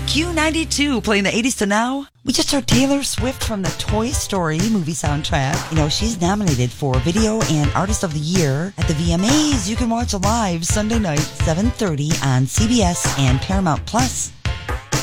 Q92 playing the 80s to now. We just heard Taylor Swift from the Toy Story movie soundtrack. You know, she's nominated for Video and Artist of the Year at the VMAs. You can watch live Sunday night, 7:30 on CBS and Paramount Plus.